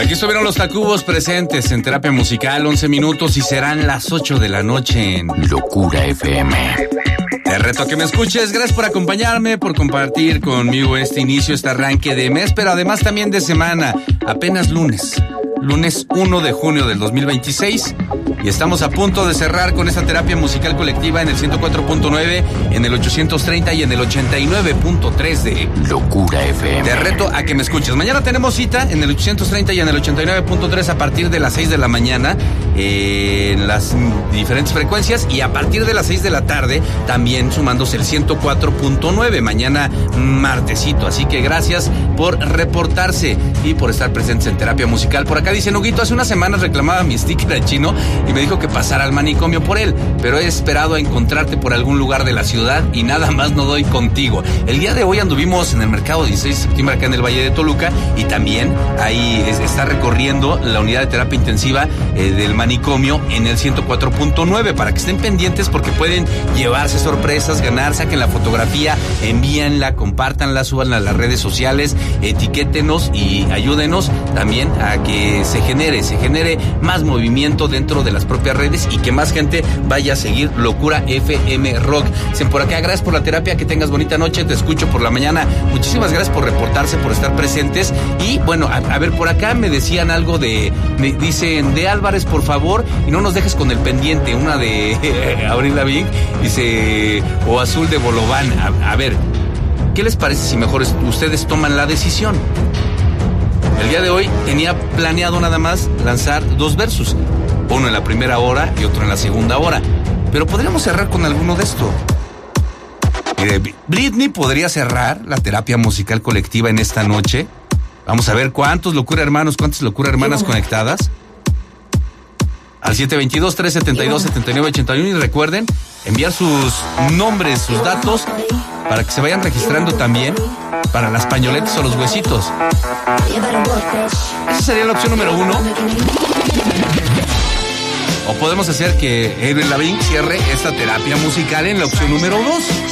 Aquí estuvieron los Tacubos presentes en Terapia Musical, 11 minutos y serán las 8 de la noche en Locura FM. Te reto a que me escuches, gracias por acompañarme, por compartir conmigo este inicio, este arranque de mes, pero además también de semana, apenas lunes 1 de junio del 2026, y estamos a punto de cerrar con esta terapia musical colectiva en el 104.9, en el 830 y en el 89.3 de Locura FM. Te reto a que me escuches. Mañana tenemos cita en el 830 y en el 89.3 a partir de las 6 de la mañana en las diferentes frecuencias, y a partir de las 6 de la tarde también sumándose el 104.9 mañana martesito. Así que gracias por reportarse y por estar presentes en terapia musical. Por acá dice Nuguito, hace unas semanas reclamaba mi sticker al chino y me dijo que pasara al manicomio por él, pero he esperado a encontrarte por algún lugar de la ciudad y nada más no doy contigo. El día de hoy anduvimos en el mercado 16 de septiembre acá en el Valle de Toluca, y también ahí está recorriendo la unidad de terapia intensiva del manicomio en el 104.9, para que estén pendientes porque pueden llevarse sorpresas, ganar, saquen la fotografía, envíenla, compártanla, súbanla a las redes sociales, etiquétenos y ayúdenos también a que se genere más movimiento dentro de las propias redes y que más gente vaya a seguir Locura FM Rock. Dicen por acá, gracias por la terapia, que tengas bonita noche, te escucho por la mañana. Muchísimas gracias por reportarse, por estar presentes. Y bueno, a ver, por acá me decían algo dicen, de Álvarez, por favor, y no nos dejes con el pendiente, una de Avril Lavigne, dice, o Azul de Bolobán. A ver, ¿qué les parece si mejor ustedes toman la decisión? El día de hoy tenía planeado nada más lanzar 2 versos, uno en la primera hora y otro en la segunda hora, pero podríamos cerrar con alguno de esto. Britney podría cerrar la terapia musical colectiva en esta noche. Vamos a ver cuántas Locura Hermanas conectadas al 722-372-7981, y recuerden enviar sus nombres, sus datos, para que se vayan registrando también para las pañoletas o los huesitos. Esa sería la opción número 1. O podemos hacer que Avril Lavigne cierre esta terapia musical en la opción número 2.